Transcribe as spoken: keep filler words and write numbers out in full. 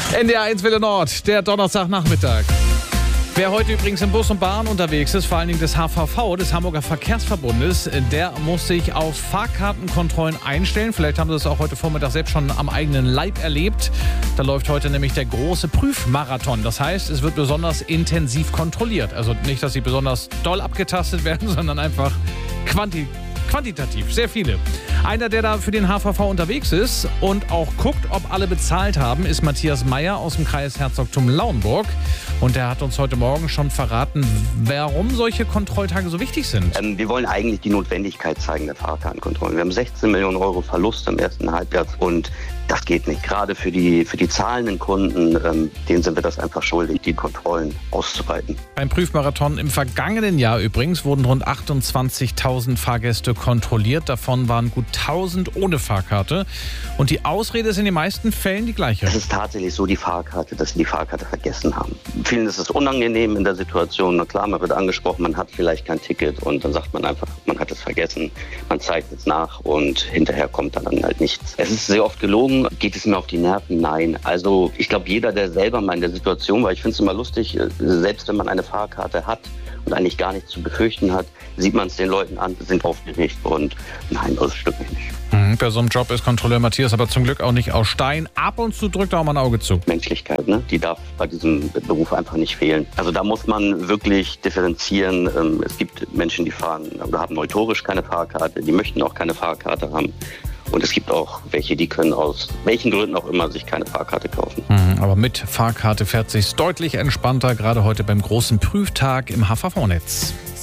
N D R eins Welle Nord, der Donnerstagnachmittag. Wer heute übrigens im Bus und Bahn unterwegs ist, vor allen Dingen des H V V, des Hamburger Verkehrsverbundes, der muss sich auf Fahrkartenkontrollen einstellen. Vielleicht haben Sie das auch heute Vormittag selbst schon am eigenen Leib erlebt. Da läuft heute nämlich der große Prüfmarathon. Das heißt, es wird besonders intensiv kontrolliert. Also nicht, dass Sie besonders doll abgetastet werden, sondern einfach quantitativ. Quantitativ, sehr viele. Einer, der da für den H V V unterwegs ist und auch guckt, ob alle bezahlt haben, ist Matthias Meyer aus dem Kreis Herzogtum Lauenburg. Und der hat uns heute Morgen schon verraten, warum solche Kontrolltage so wichtig sind. Ähm, wir wollen eigentlich die Notwendigkeit zeigen der Fahrkartenkontrollen. Wir haben sechzehn Millionen Euro Verlust im ersten Halbjahr und das geht nicht. Gerade für die, für die zahlenden Kunden, ähm, denen sind wir das einfach schuldig, die Kontrollen auszuweiten. Beim Prüfmarathon im vergangenen Jahr übrigens wurden rund achtundzwanzigtausend Fahrgäste kontrolliert. Davon waren gut tausend ohne Fahrkarte. Und die Ausrede ist in den meisten Fällen die gleiche. Es ist tatsächlich so, die Fahrkarte, dass sie die Fahrkarte vergessen haben. Vielen ist es unangenehm in der Situation. Na klar, man wird angesprochen, man hat vielleicht kein Ticket und dann sagt man einfach, man hat es vergessen. Man zeigt es nach und hinterher kommt dann halt nichts. Es ist sehr oft gelogen. Geht es mir auf die Nerven? Nein. Also ich glaube, jeder, der selber mal in der Situation war, ich finde es immer lustig, selbst wenn man eine Fahrkarte hat und eigentlich gar nichts zu befürchten hat, sieht man es den Leuten an, sind aufgeregt und nein, das stimmt nicht. Mhm, bei so einem Job ist Kontrolleur Matthias aber zum Glück auch nicht aus Stein. Ab und zu drückt er auch mal ein Auge zu. Menschlichkeit, ne? Die darf bei diesem Beruf einfach nicht fehlen. Also da muss man wirklich differenzieren. Es gibt Menschen, die fahren oder haben notorisch keine Fahrkarte, die möchten auch keine Fahrkarte haben. Und es gibt auch welche, die können aus welchen Gründen auch immer sich keine Fahrkarte kaufen. Mhm, aber mit Fahrkarte fährt sich's deutlich entspannter, gerade heute beim großen Prüftag im H V V-Netz.